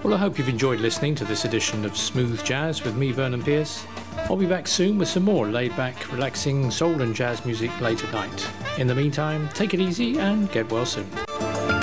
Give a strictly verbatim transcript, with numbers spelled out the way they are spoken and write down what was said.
Well, I hope you've enjoyed listening to this edition of Smooth Jazz with me, Vernon Pierce. I'll be back soon with some more laid-back, relaxing soul and jazz music late at night. In the meantime, take it easy and get well soon.